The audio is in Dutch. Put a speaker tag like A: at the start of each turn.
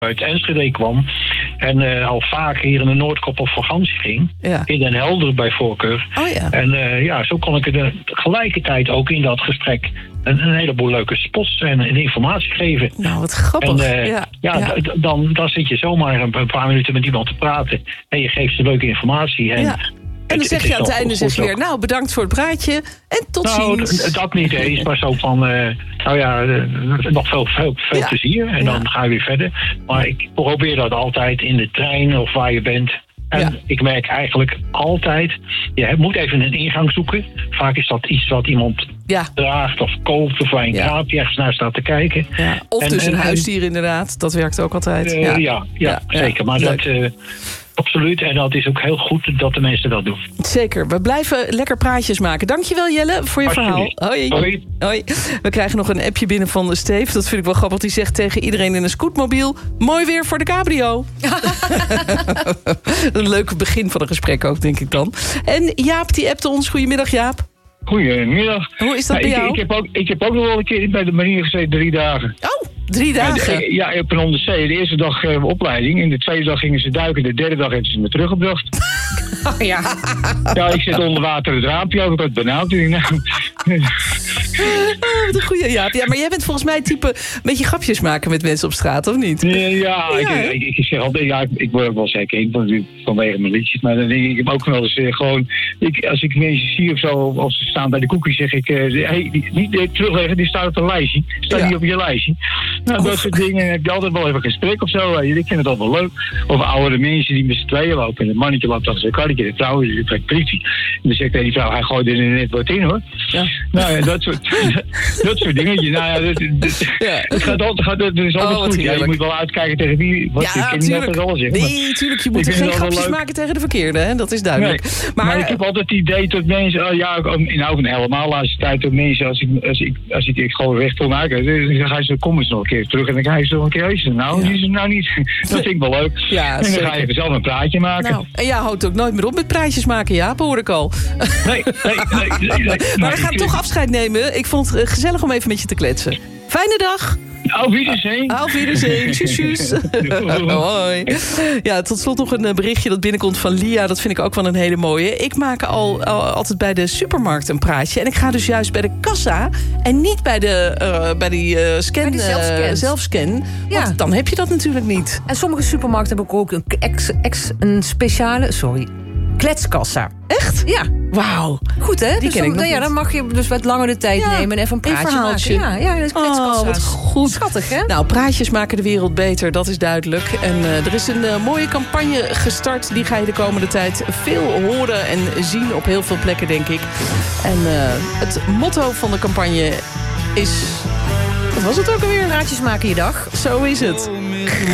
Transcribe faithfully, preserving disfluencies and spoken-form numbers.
A: uit Enschede kwam en uh, al vaak hier in de Noordkop op vakantie ging. Ja. In Den Helder bij voorkeur.
B: Oh ja.
A: En uh, ja, zo kon ik er tegelijkertijd ook in dat gesprek een, een heleboel leuke spots en, en informatie geven.
B: Nou, wat grappig.
A: En, uh,
B: ja,
A: ja,
B: ja.
A: D- dan, dan zit je zomaar een paar minuten met iemand te praten en je geeft ze leuke informatie. En,
B: ja. En dan zeg je aan het einde zeg je weer, nou, bedankt voor het praatje en tot
A: nou,
B: ziens.
A: D- dat niet eens, maar zo van, uh, nou ja, uh, nog veel, veel, veel
B: ja.
A: plezier. En ja. dan ga je weer verder. Maar ik probeer dat altijd in de trein of waar je bent. En ja. ik merk eigenlijk altijd, je moet even een ingang zoeken. Vaak is dat iets wat iemand ja. draagt of koopt of waar een ja. kraampje ergens naar staat te kijken.
B: Ja. Of en, dus een en, huisdier inderdaad, dat werkt ook altijd.
A: Uh, ja. Ja, ja, ja, zeker. Maar Leuk. dat... Uh, Absoluut, en dat is ook heel goed dat de mensen dat doen.
B: Zeker, we blijven lekker praatjes maken. Dankjewel Jelle voor je verhaal. Hoi.
A: Hoi.
B: Hoi. We krijgen nog een appje binnen van Steve. Dat vind ik wel grappig. Die zegt tegen iedereen in een scootmobiel: mooi weer voor de cabrio. Een leuk begin van een gesprek ook, denk ik dan. En Jaap, die appte ons. Goedemiddag Jaap.
C: Goedemiddag.
B: Hoe is dat
C: nou,
B: bij
C: ik,
B: jou?
C: Ik heb, ook, ik heb ook nog wel een keer bij de marine gezeten, drie dagen.
B: Oh, drie dagen?
C: Ja, ja op een onderzee. De eerste dag uh, opleiding. En de tweede dag gingen ze duiken. De derde dag hebben ze me teruggebracht.
B: Oh, ja.
C: Ja, ik zit onder water het raampje ook. Ik had benauwd. Nou.
B: Oh, wat een goeie Jaap. Ja, maar jij bent volgens mij type een beetje grapjes maken met mensen op straat, of niet?
C: Ja, ja, ja. Ik, ik, ik zeg altijd, ja, ik, ik word ook wel zeker in vanwege mijn liedjes. Maar dan denk ik, ik heb ook wel eens uh, gewoon, ik, als ik mensen zie of zo, als ze staan bij de koekie, zeg ik, uh, hey, die, niet uh, terugleggen, die staat op een lijstje. Staat ja. niet op je lijstje. Nou, oh. dat soort dingen heb je altijd wel even een gesprek of zo. Uh, ik vind het altijd wel leuk. Of oudere mensen die met z'n tweeën lopen. En een mannetje loopt achter zijn karretje, de vrouw is een politie. En dan zegt hij die vrouw, hij gooit er net wat in hoor. Ja. Nou ja, dat soort, dat soort dingetjes. Nou ja, dat, dat, ja. het gaat altijd, gaat, het is altijd oh, goed. Ja, je moet wel uitkijken tegen wie. Wat,
B: ja, natuurlijk. Nee, tuurlijk. Je moet er geen grapjes maken tegen de verkeerde, hè? Dat is duidelijk.
C: Nee,
B: maar,
C: maar ik heb altijd het idee dat mensen, oh ja, nou van helemaal laatste tijd dat mensen, als ik, als ik, als ik, ik gewoon recht wil maken, dan ga je zo, kom eens nog een keer terug en dan ga je zo een keer huizen. Nou, ja. die is het nou niet. Dat vind ik wel leuk. Ja, en dan zeker. Ga je zelf een praatje maken.
B: Nou, en jij houdt ook nooit meer op met praatjes maken, Jaap, hoor ik al.
C: Nee, nee, nee. nee, nee.
B: Maar we gaan toch afscheid nemen. Ik vond het gezellig om even met je te kletsen. Fijne dag.
C: Auf Wiedersehen.
B: Auf Wiedersehen. Tjus, tjus. Hoi. Ja, tot slot nog een berichtje dat binnenkomt van Lia. Dat vind ik ook wel een hele mooie. Ik maak al, al altijd bij de supermarkt een praatje. En ik ga dus juist bij de kassa en niet bij, de, uh, bij die uh, scan,
D: bij die zelfscan.
B: Uh, zelfscan. Ja. Want dan heb je dat natuurlijk niet.
D: En sommige supermarkten hebben ook een, ex, ex, een speciale... Sorry. Kletskassa.
B: Echt?
D: Ja.
B: Wauw.
D: Goed, hè?
B: Die
D: dus
B: ken ik
D: dan,
B: nog
D: ja, dan mag je dus wat langer de tijd
B: ja,
D: nemen en even een praatje
B: een
D: maken. Ja, ja, dat is kletskassa's.
B: Oh, wat goed.
D: Schattig, hè?
B: Nou, praatjes maken de wereld beter, dat is duidelijk. En uh, er is een uh, mooie campagne gestart. Die ga je de komende tijd veel horen en zien op heel veel plekken, denk ik. En uh, het motto van de campagne is... Wat was het ook alweer?
D: Praatjes maken je dag.
B: Zo is het.